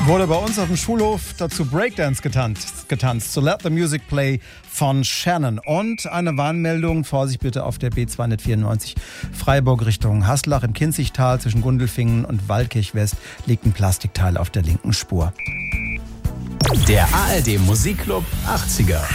Wurde bei uns auf dem Schulhof dazu Breakdance getanzt. So Let the Music Play von Shannon. Und eine Warnmeldung, Vorsicht bitte auf der B294 Freiburg Richtung Haslach im Kinzigtal zwischen Gundelfingen und Waldkirch West liegt ein Plastikteil auf der linken Spur. Der ARD Musikclub 80er.